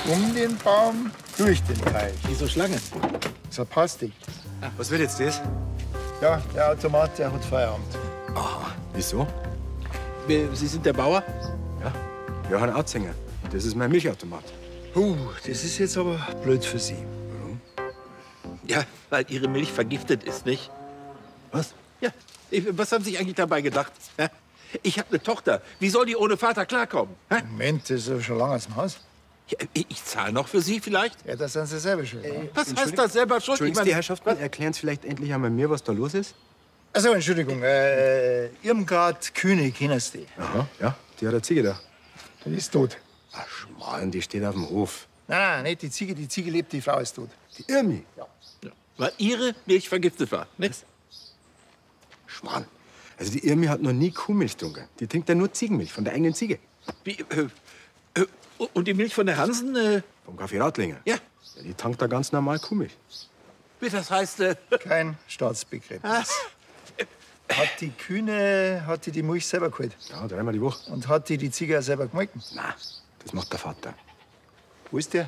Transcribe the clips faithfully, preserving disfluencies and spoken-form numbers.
um den Baum, durch den Teich. Wieso Schlange? Das ist ein Plastik. Ah, was wird jetzt das? Ja, der Automat, der hat Feierabend. Aha. Wieso? Sie sind der Bauer? Ja, Johann Atzinger. Das ist mein Milchautomat. Puh, das ist jetzt aber blöd für Sie. Warum? Ja, weil Ihre Milch vergiftet ist, nicht? Was? Ja. Was haben Sie sich eigentlich dabei gedacht? Hä? Ich habe eine Tochter. Wie soll die ohne Vater klarkommen? Hä? Moment, das ist ja schon lange aus dem Haus. Ja, ich zahle noch für Sie vielleicht? Ja, das sind Sie selber schuld. Äh, Was heißt das selber schuld? Entschuldigen Sie, die Herrschaften, erklären Sie vielleicht endlich einmal mir, was da los ist? Also, Entschuldigung, äh, Irmgard Kühne, kennen Sie die? Aha, ja, die hat eine Ziege da. Die ist tot. Ach, Schmarrn, die steht auf dem Hof. Nein, nein, nicht die Ziege, die Ziege lebt, die Frau ist tot. Die Irmi? Ja. Ja. Weil Ihre Milch vergiftet war, nicht? Schmarrn. Also die Irmi hat noch nie Kuhmilch getrunken. Die trinkt ja nur Ziegenmilch von der eigenen Ziege. Wie, äh, äh, und die Milch von der Hansen? Äh, Vom Kaffee Radlinger. ja. Ja, die tankt da ganz normal Kuhmilch. Wie das heißt, äh, Kein Staatsbegriff. ah, Hat die Kühne, hat die die Milch selber geholt? Ja, dreimal die Woche. Und hat die die Ziege auch selber gemolken? Nein, das macht der Vater. Wo ist der?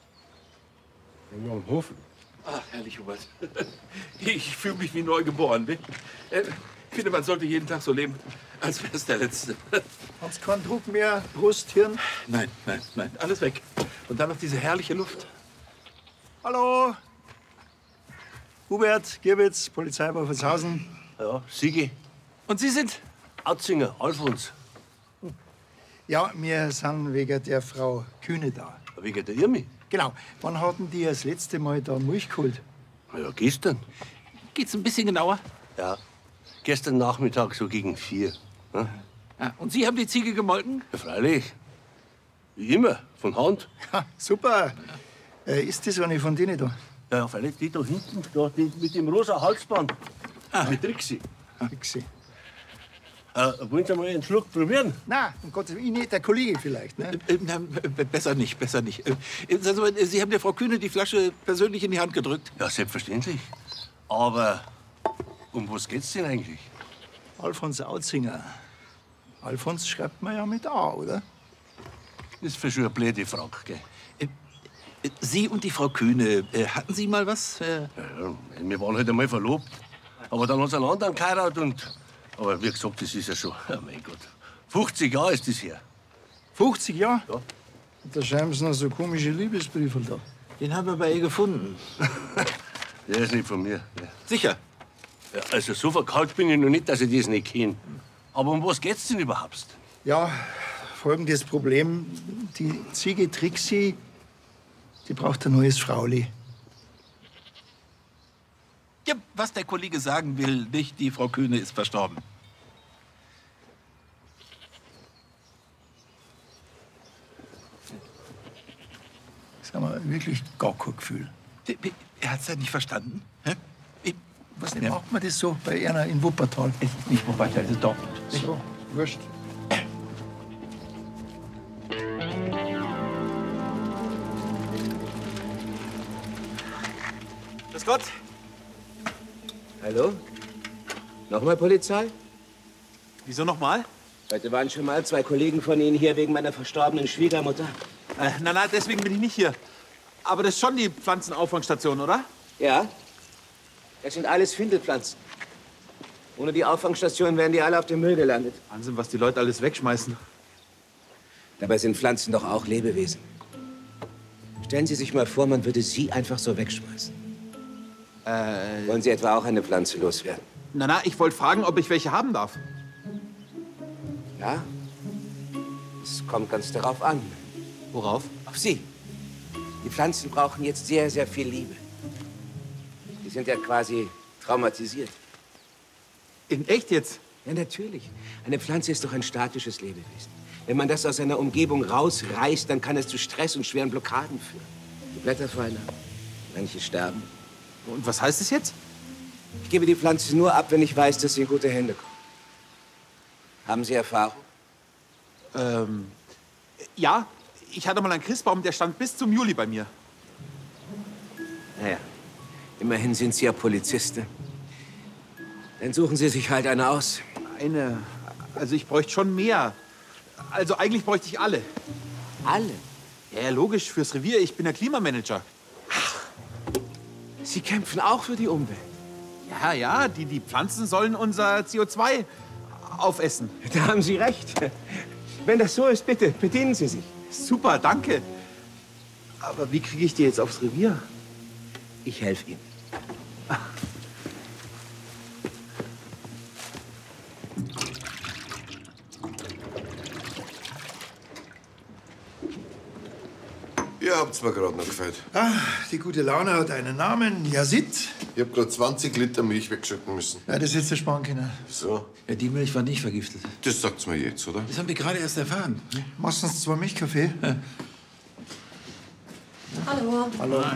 Irgendwo am Hof. Ach, herrlich, Hubert. Ich fühle mich wie neu geboren. Ne? Äh, Ich finde, man sollte jeden Tag so leben, als wäre es der letzte. Haben Sie keinen Druck mehr? Brust, Hirn? Nein, nein, nein, alles weg. Und dann noch diese herrliche Luft. Hallo? Hubert, Gierwitz, Polizei Wolfertshausen. Ja, Sigi. Und Sie sind? Atzinger, Alfons. Ja, wir sind wegen der Frau Kühne da. Wegen der Irmi? Genau. Wann hatten die das letzte Mal da Milch geholt? Na ja, gestern. Geht's ein bisschen genauer? Ja, gestern Nachmittag so gegen vier. Ja, Ah, und Sie haben die Ziege gemolken? ja freilich. Wie immer, von Hand. Ha, super. Äh, ist das eine von denen da? Ja, ja, freilich, die da hinten, da, die mit dem rosa Halsband. Ah, mit Trixi. Nixi. Äh, wollen Sie mal einen Schluck probieren? Nein, um Gottes Willen, ich nicht, der Kollege vielleicht. Ne? Äh, na, äh, besser nicht, besser nicht. Äh, also, äh, Sie haben der Frau Kühne die Flasche persönlich in die Hand gedrückt. Ja, selbstverständlich. Aber um was geht's denn eigentlich? Alfons Auzinger. Alfons schreibt man ja mit A, oder? Das ist für schon eine blöde Frage, gell? Äh, äh, Sie und die Frau Kühne, äh, hatten Sie mal was? Äh, Ja, ja, wir waren halt einmal verlobt. Aber dann hat sie einen anderen geheiratet und... Aber wie gesagt, das ist ja schon... Oh mein Gott. fünfzig Jahre ist das her. fünfzig Jahre? Ja. Da schreiben sie noch so komische Liebesbriefe da. Den haben wir bei ihr gefunden. Der ist nicht von mir. Ja. Sicher. Ja, also so verkalt bin ich noch nicht, dass ich das nicht kenne. Aber um was geht's denn überhaupt? Ja, folgendes Problem. Die Ziege Trixi, die braucht ein neues Frauli. Ja, was der Kollege sagen will, nicht die Frau Kühne ist verstorben. Das haben wir wirklich gar kein Gefühl. Er hat's ja nicht verstanden. Hä? Ich, Was denn, macht man das so bei einer in Wuppertal? es ist nicht Wuppertal, es ist Dortmund. So, wurscht. Grüß Gott. Hallo? Nochmal Polizei? Wieso nochmal? Heute waren schon mal zwei Kollegen von Ihnen hier wegen meiner verstorbenen Schwiegermutter. Äh, na, na, deswegen bin ich nicht hier. Aber das ist schon die Pflanzenauffangsstation, oder? Ja? Das sind alles Findelpflanzen. Ohne die Auffangstation wären die alle auf dem Müll gelandet. Wahnsinn, was die Leute alles wegschmeißen. Dabei sind Pflanzen doch auch Lebewesen. Stellen Sie sich mal vor, man würde sie einfach so wegschmeißen. Äh, Wollen Sie etwa auch eine Pflanze loswerden? na, na, ich wollte fragen, ob ich welche haben darf. Ja? Es kommt ganz darauf an. Worauf? Auf Sie. Die Pflanzen brauchen jetzt sehr, sehr viel Liebe. Die sind ja quasi traumatisiert. In echt jetzt? Ja, natürlich. Eine Pflanze ist doch ein statisches Lebewesen. Wenn man das aus seiner Umgebung rausreißt, dann kann es zu Stress und schweren Blockaden führen. Die Blätter fallen ab, manche sterben. Und was heißt es jetzt? Ich gebe die Pflanze nur ab, wenn ich weiß, dass sie in gute Hände kommt. Haben Sie Erfahrung? Ähm, ja, ich hatte mal einen Christbaum, der stand bis zum Juli bei mir. Naja, immerhin sind Sie ja Polizisten. Dann suchen Sie sich halt eine aus. Eine, also ich bräuchte schon mehr. Also eigentlich bräuchte ich alle. Alle? Ja, logisch, fürs Revier. Ich bin der Klimamanager. Sie kämpfen auch für die Umwelt. Ja, ja, die, die Pflanzen sollen unser C O zwei aufessen. Da haben Sie recht. Wenn das so ist, bitte, bedienen Sie sich. Super, danke. Aber wie kriege ich die jetzt aufs Revier? Ich helfe Ihnen. Ihr habt's mir gerade noch gefällt. Ah, die gute Laune hat einen Namen, Yazid. Ich hab gerade zwanzig Liter Milch wegschütten müssen. Ja, das hättest du sparen können. So, Ja, die Milch war nicht vergiftet. das sagt's mir jetzt, oder? Das haben wir gerade erst erfahren. Machst du uns zwei Milchkaffee? Hallo. Hallo. Ja,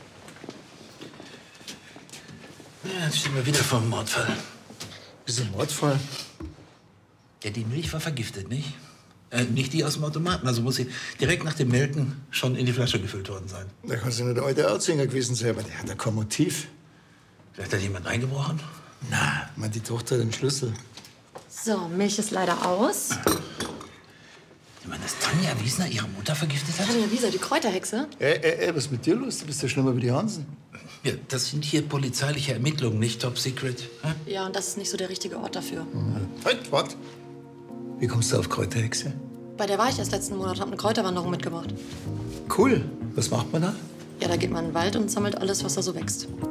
jetzt stehen wir wieder vor dem Mordfall. Ist ein Mordfall? Ja, die Milch war vergiftet, nicht? Äh, nicht die aus dem Automaten. Also muss sie direkt nach dem Melken schon in die Flasche gefüllt worden sein. Da kann es ja nicht der alte Erzinger gewesen sein, aber der hat ja kein Motiv. Vielleicht hat jemand eingebrochen? Na, man, die Tochter hat den Schlüssel. So, Milch ist leider aus. Ich meine, dass Tanja Wiesner ihre Mutter vergiftet hat? Tanja Wieser, die Kräuterhexe. Ey, ey, ey, was ist mit dir los? Du bist ja schlimmer wie die Hansen. Ja, das sind hier polizeiliche Ermittlungen, nicht top secret. Hä? Ja, und das ist nicht so der richtige Ort dafür. Halt, wart. Wie kommst du auf Kräuterhexe? Bei der war ich erst letzten Monat, hab eine Kräuterwanderung mitgemacht. Cool. Was macht man da? Ja, da geht man in den Wald und sammelt alles, was da so wächst.